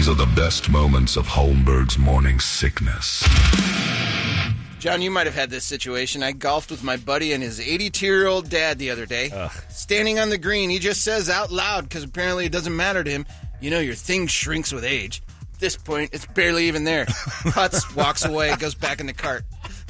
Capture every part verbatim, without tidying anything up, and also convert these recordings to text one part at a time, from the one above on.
These are the best moments of Holmberg's morning sickness. John, you might have had this situation. I golfed with my buddy and his eighty-two-year-old dad the other day. Ugh. Standing on the green, he just says out loud, because apparently it doesn't matter to him, you know, your thing shrinks with age. At this point, it's barely even there. Putts, walks away, goes back in the cart.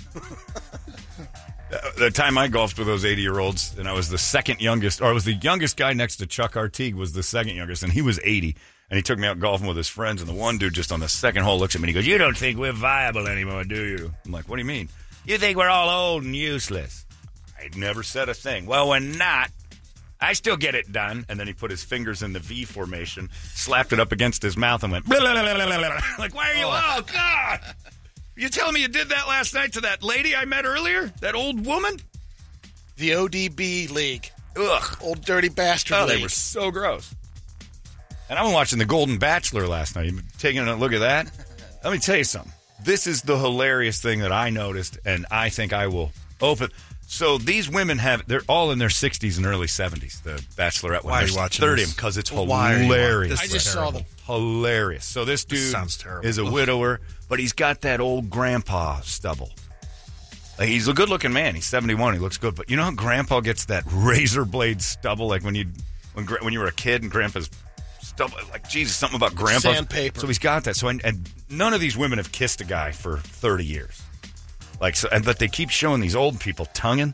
The time I golfed with those eighty-year-olds, and I was the second youngest, or I was the youngest guy next to Chuck Artigue, was the second youngest, and he was eighty. And he took me out golfing with his friends, and the one dude just on the second hole looks at me and he goes, "You don't think we're viable anymore, do you?" I'm like, "What do you mean?" "You think we're all old and useless." I never said a thing. "Well, we're not. I still get it done." And then he put his fingers in the V formation, slapped it up against his mouth, and went, blah, blah, blah, blah, blah. Like, why are you, oh, oh God. You telling me you did that last night to that lady I met earlier? That old woman? The O D B League. Ugh. Old dirty bastard oh, league. They were so gross. And I was watching The Golden Bachelor last night. You taking a look at that? Let me tell you something. This is the hilarious thing that I noticed, and I think I will open. So these women have, they're all in their sixties and early seventies, the Bachelorette. Why are you watching thirty this? Because it's Why hilarious. I just saw them. Hilarious. So this dude this sounds terrible. is a widower, but he's got that old grandpa stubble. Like, he's a good-looking man. He's seventy-one. He looks good. But you know how grandpa gets that razor blade stubble? Like when you when when you were a kid and grandpa's stubble, like, Jesus, something about grandpa. Sandpaper. So he's got that. So and, and none of these women have kissed a guy for thirty years. Like, so, and but they keep showing these old people tonguing.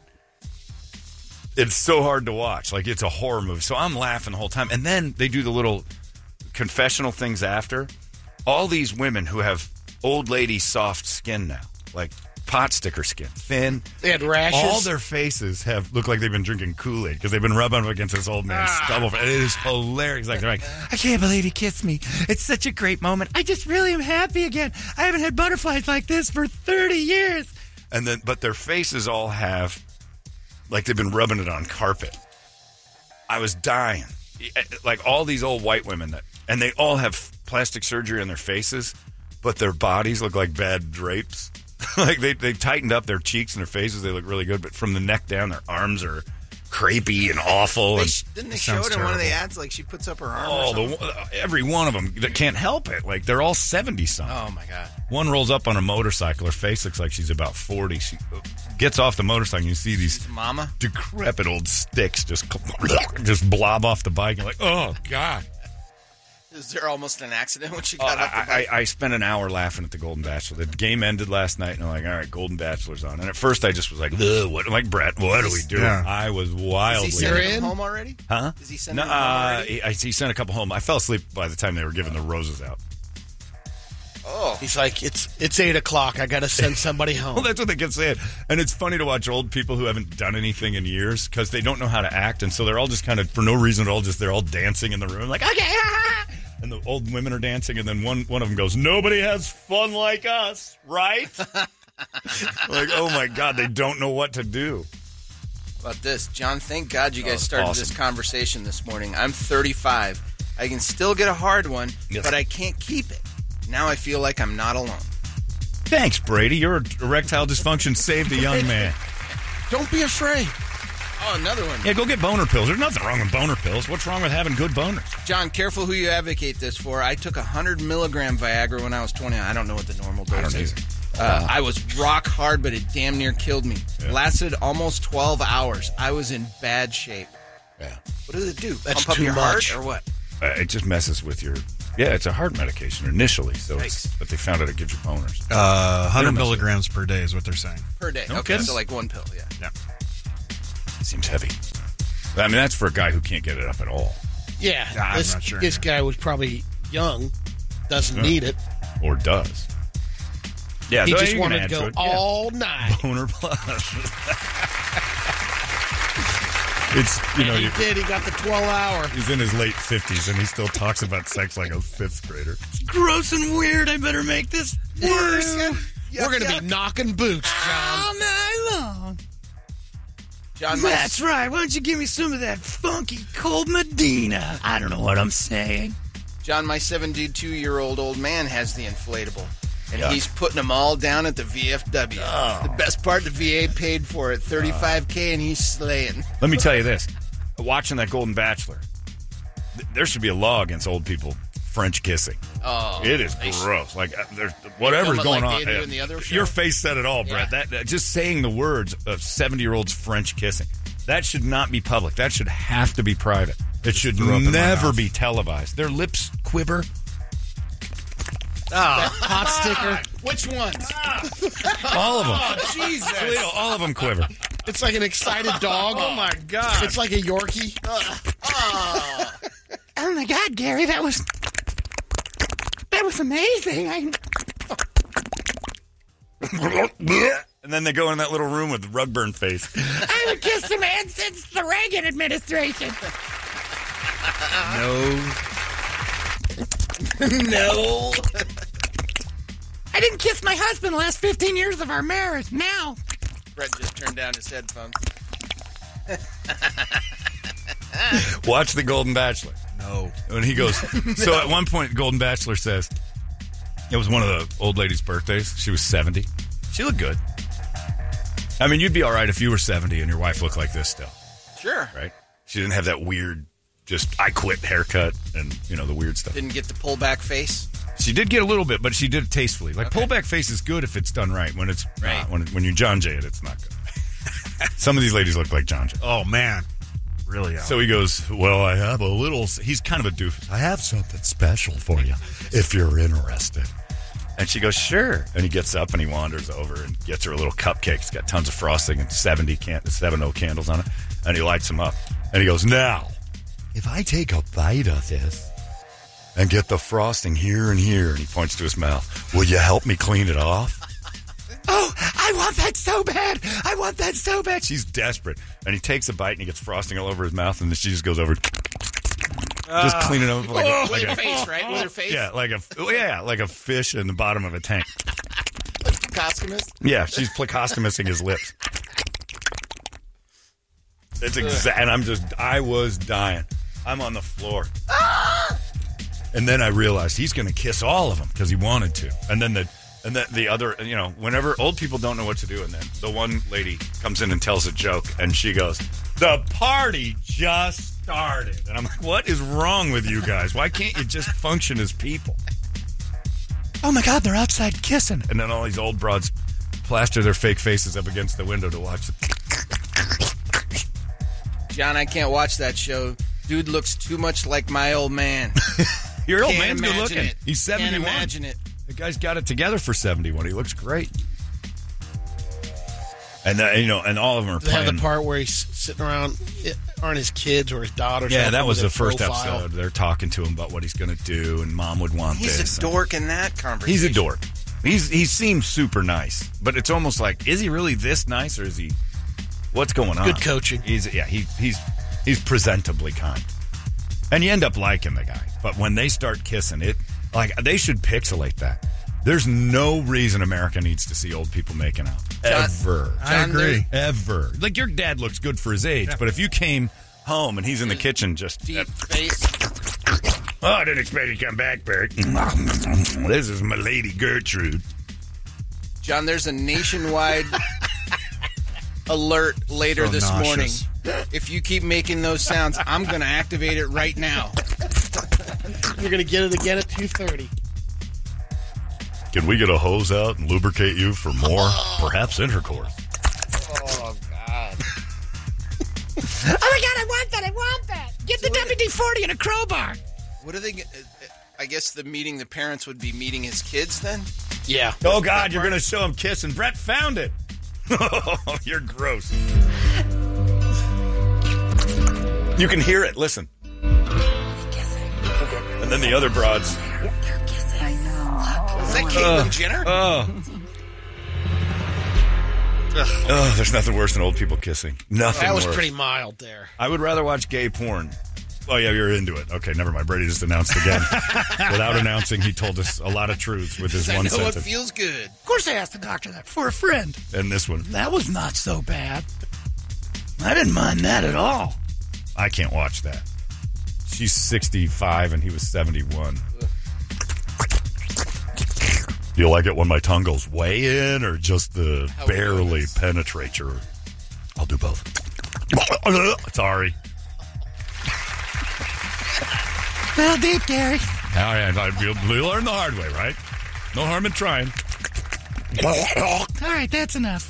It's so hard to watch. Like, it's a horror movie. So I'm laughing the whole time. And then they do the little confessional things after. All these women who have old lady soft skin now, like pot sticker skin, thin. They had rashes. All their faces have look like they've been drinking Kool-Aid because they've been rubbing up against this old man's ah. stubble. It is hilarious. Like, they're like, "I can't believe he kissed me. It's such a great moment. I just really am happy again. I haven't had butterflies like this for thirty years. And then, but their faces all have, like, they've been rubbing it on carpet. I was dying. Like, all these old white women that, and they all have plastic surgery on their faces, but their bodies look like bad drapes. Like, they, they've tightened up their cheeks and their faces. They look really good, but from the neck down, their arms are crepey and awful. They, and didn't they show it in terrible. one of the ads? Like, she puts up her arm Oh, or the, every one of them that can't help it. Like, they're all seventy-something. Oh, my God. One rolls up on a motorcycle. Her face looks like she's about forty. She gets off the motorcycle, and you see these mama decrepit old sticks just, just blob off the bike. You're like, oh, God. Is there almost an accident when she got uh, off the I, bike? I, I spent an hour laughing at the Golden Bachelor. The game ended last night, and I'm like, all right, Golden Bachelor's on. And at first, I just was like, ugh, what? I'm like, Brett, what do we do? Yeah. I was wildly. Is he sending them home already? Huh? Is he sending no, them home uh, already? he, I, he sent a couple home. I fell asleep by the time they were giving the roses out. Oh. He's like, it's it's eight o'clock. I got to send somebody home. Well, that's what they kept saying. And it's funny to watch old people who haven't done anything in years because they don't know how to act. And so they're all just kind of, for no reason at all, just they're all dancing in the room. Like, okay, and the old women are dancing. And then one, one of them goes, "Nobody has fun like us, right?" Like, oh, my God, they don't know what to do. How about this? John, thank God you guys Oh, started awesome. this conversation this morning. I'm thirty-five. I can still get a hard one, Yes. but I can't keep it. Now I feel like I'm not alone. Thanks, Brady. Your erectile dysfunction saved a young man. Don't be afraid. Oh, another one. Yeah, go get boner pills. There's nothing wrong with boner pills. What's wrong with having good boners? John, careful who you advocate this for. I took one hundred milligram Viagra when I was twenty. I don't know what the normal dose I don't is. either. Uh, I was rock hard, but it damn near killed me. Yeah. Lasted almost twelve hours. I was in bad shape. Yeah. What does it do? That's Pump up too your much. heart or what? Uh, it just messes with your... Yeah, it's a heart medication initially, so it's, Yikes. but they found out it gives you boners. Uh, one hundred They're milligrams per day is what they're saying. Per day. No Okay, kidding. so like one pill, yeah. Yeah. Seems heavy. I mean, that's for a guy who can't get it up at all. Yeah, Yeah, I'm this, not sure, this yeah. guy was probably young, doesn't Yeah. need it. Or does. Yeah, He though, just you can wanted to add go it. Yeah. all night. Boner plus. It's, you know, And you, he did. He got the twelve hour. he's in his late fifties, and he still talks about sex like a fifth grader. It's gross and weird. I better make this worse. We're going to be knocking boots, John. All night long. John, my That's right. Why don't you give me some of that funky cold Medina? I don't know what I'm saying. John, my seventy-two-year-old old man has the inflatable, and Yuck. he's putting them all down at the V F W. Oh. The best part, the V A paid for it, thirty-five K, and he's slaying. Let me tell you this. Watching that Golden Bachelor, th- there should be a law against old people French kissing. Oh, It is they- gross. Like, uh, there's whatever's film it going like on. they do uh, in the other show? Your face said it all, Brett. Yeah. That, that just saying the words of seventy-year-olds French kissing. That should not be public. That should have to be private. It should threw up in my never mouth. be televised. Their lips quiver. Hot sticker. Which ones? All of them. Oh, Jesus. Toledo, all of them quiver. It's like an excited dog. Oh, my God. It's like a Yorkie. Oh my God, Gary, that was that was amazing. I, And then they go in that little room with the rug burn face. I haven't kissed a man since the Reagan administration. No. I didn't kiss my husband the last fifteen years of our marriage. Now, Brett just turned down his headphones. Watch The Golden Bachelor. No. When he goes, so at one point, Golden Bachelor says, it was one of the old lady's birthdays. She was seventy. She looked good. I mean, you'd be all right if you were seventy and your wife looked like this still, Sure. right? She didn't have that weird, just I quit haircut and, you know, the weird stuff. Didn't get the pullback face. She did get a little bit, but she did it tastefully. Like, pullback face is good if it's done right. When it's Right. not, when, when you John Jay it, it's not good. Some of these ladies look like John Jay. Oh, man. Really out. So he goes, well, I have a little... He's kind of a doofus. I have something special for you if you're interested. And she goes, sure. And he gets up and he wanders over and gets her a little cupcake. It's got tons of frosting and seventy can- seven oh candles on it. And he lights them up. And he goes, now, if I take a bite of this and get the frosting here and here, and he points to his mouth, will you help me clean it off? oh, I want that so bad. I want that so bad. She's desperate. And he takes a bite and he gets frosting all over his mouth, and then she just goes over, just cleaning it up like, a, With like her a, face, right? With her face. yeah, like a yeah, like a fish in the bottom of a tank. Costumist. Yeah, she's placostomusing his lips. It's exact, and I'm just, I was dying. I'm on the floor. And then I realized he's going to kiss all of them because he wanted to. And then the, and then the other, you know, whenever old people don't know what to do, and then the one lady comes in and tells a joke, and she goes, "The party just started." And I'm like, what is wrong with you guys? Why can't you just function as people? Oh my God, they're outside kissing. And then all these old broads plaster their fake faces up against the window to watch the... John, I can't watch that show. Dude looks too much like my old man. Your old Can't man's good imagine looking. it. He's seventy-one. Can't imagine it. The guy's got it together for seventy-one. He looks great. And uh, you know, and all of them are They have playing. the part where he's sitting around, aren't his kids or his daughters? Yeah, helping that was with the their first profile. episode. They're talking to him about what he's going to do, and mom would want He's this. a dork in that conversation. He's a dork. He's he seems super nice, but it's almost like, is he really this nice, or is he? What's going on? Good coaching. He's yeah. He he's he's presentably kind, and you end up liking the guy. But when they start kissing, it like they should pixelate that. There's no reason America needs to see old people making out. John- Ever. I agree. Ever. Like, your dad looks good for his age, but if you came home and he's in the kitchen just... Deep face. Oh, I didn't expect you to come back, Bert. This is my lady Gertrude. John, there's a nationwide alert later So this nauseous. morning. If you keep making those sounds, I'm going to activate it right now. You're going to get it again at two thirty. Can we get a hose out and lubricate you for more, perhaps intercourse? Oh, God. Oh my God, I want that. I want that. Get the W D forty and a crowbar. What are they... g- uh, I guess the meeting the parents would be meeting his kids then? Yeah. Oh, God, you're going to show him kissing. Brett found it. Oh, you're gross. You can hear it. Listen. And then the other broads. Is that Caitlyn Jenner? Oh. Oh, there's nothing worse than old people kissing. Nothing That was worse. pretty mild there. I would rather watch gay porn. Oh, yeah, you're into it. Okay, never mind. Brady just announced again. Without announcing, he told us a lot of truths with his I one know it sentence. feels good. Of course, I asked the doctor that for a friend. And this one. That was not so bad. I didn't mind that at all. I can't watch that. She's sixty-five and he was seventy-one. Do you like it when my tongue goes way in or just the How barely it is. penetrates your... I'll do both. Sorry. Well, deep, Gary. yeah, you'll, you'll learn the hard way, right? No harm in trying. All right, that's enough.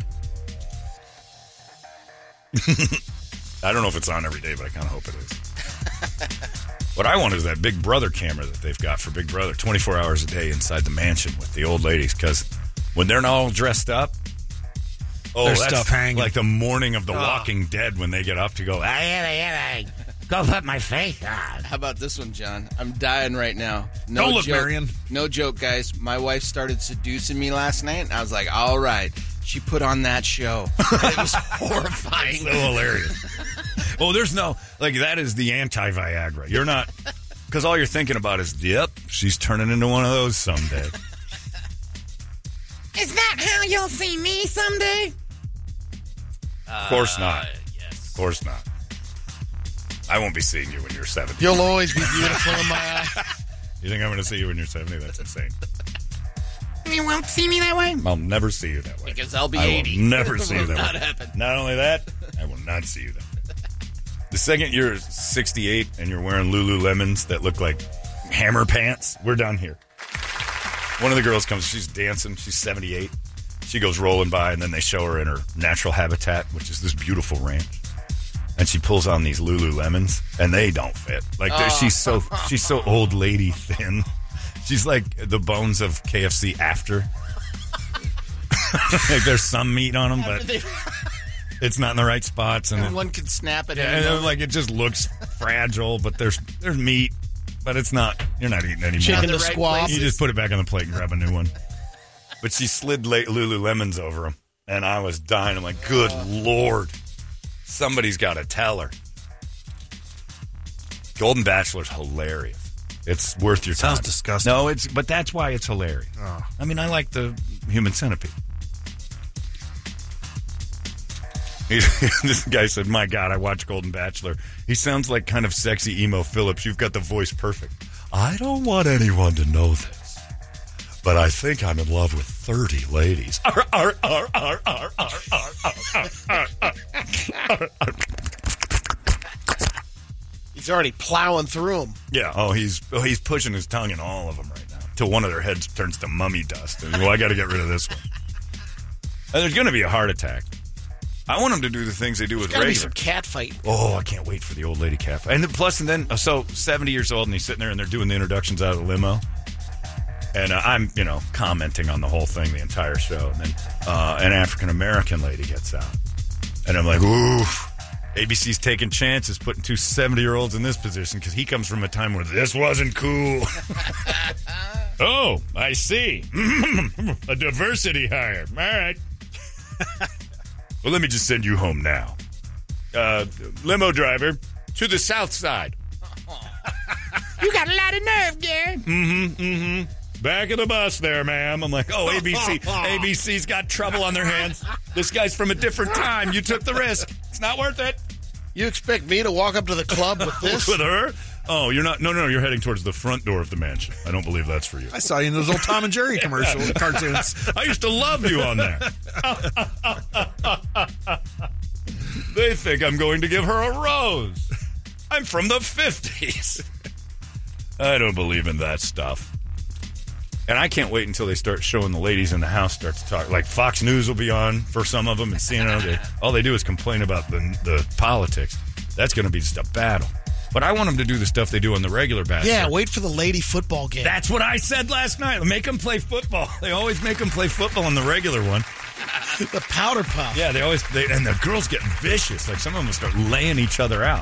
I don't know if it's on every day, but I kind of hope it is. What I want is that Big Brother camera that they've got for Big Brother, twenty-four hours a day inside the mansion with the old ladies, because when they're not all dressed up, oh, There's that's stuff hanging. like the morning of The Oh. Walking Dead when they get up to go, ah, Go put my face on. How about this one, John? I'm dying right now. No Don't look, joke, Marion. No joke, guys. My wife started seducing me last night, and I was like, all right. She put on that show. It was horrifying. so hilarious. Well, there's no, like, that is the anti-Viagra. You're not, because all you're thinking about is, yep, she's turning into one of those someday. Is that how you'll see me someday? Of course not. Yes. Of course not. I won't be seeing you when you're seventy. You'll always be beautiful in my eyes. You think I'm going to see you when you're seventy? That's insane. You won't see me that way? I'll never see you that way. Because I'll be I eighty. will never see you Will that not way. happen. Not only that, I will not see you that way. The second you're sixty-eight and you're wearing Lululemons that look like hammer pants, we're done here. One of the girls comes, she's dancing, she's seventy-eight. She goes rolling by, and then they show her in her natural habitat, which is this beautiful ranch. And she pulls on these Lululemons, and they don't fit. Like they're she's so she's so old lady thin. She's like the bones of K F C after. Like there's some meat on them, but it's not in the right spots, and it, One could snap it. and it, like it just looks fragile. But there's there's meat, but it's not. You're not eating anymore. Chicken the to right squash. place. You just put it back on the plate and grab a new one. But she slid la- Lululemons over them, and I was dying. I'm like, good Lord. Somebody's got to tell her. Golden Bachelor's hilarious. It's worth your time. Sounds disgusting. No, it's but that's why it's hilarious. Oh. I mean, I like the Human Centipede. He, this guy said, my God, I watch Golden Bachelor. He sounds like kind of sexy emo Phillips. You've got the voice perfect. I don't want anyone to know this, but I think I'm in love with thirty ladies. Arr, arr, arr, arr, arr, arr, arr, arr, arr, arr, arr, arr. He's already plowing through them. Yeah, oh, he's oh, he's pushing his tongue in all of them right now till one of their heads turns to mummy dust. And, well, I got to get rid of this one. And there's going to be a heart attack. I want them to do the things they do with Gotta be regular. some cat fight. Oh, I can't wait for the old lady cat. And then, plus, and then, so seventy years old, and he's sitting there, and they're doing the introductions out of the limo. And uh, I'm, you know, commenting on the whole thing, the entire show. And then uh, an African-American lady gets out. And I'm like, oof. A B C's taking chances putting two seventy-year-olds in this position because he comes from a time where this wasn't cool. Oh, I see. A diversity hire. All right. Well, let me just send you home now. Uh, limo driver, to the south side. You got a lot of nerve, Gary. Mm-hmm, mm-hmm. Back of the bus there, ma'am. I'm like, oh, A B C. A B C's got trouble on their hands. This guy's from a different time. You took the risk. It's not worth it. You expect me to walk up to the club with this? With her? Oh, you're not. No, no, you're heading towards the front door of the mansion. I don't believe that's for you. I saw you in those old Tom and Jerry commercial cartoons. I used to love you on there. They think I'm going to give her a rose. I'm from the fifties. I don't believe in that stuff. And I can't wait until they start showing the ladies in the house start to talk. Like Fox News will be on for some of them, and C N N. They, all they do is complain about the, the politics. That's going to be just a battle. But I want them to do the stuff they do on the regular Bachelor. Yeah, wait for the lady football game. That's what I said last night. Make them play football. They always make them play football on the regular one. The powder puff. Yeah, they always, they, and the girls get vicious. Like some of them start laying each other out.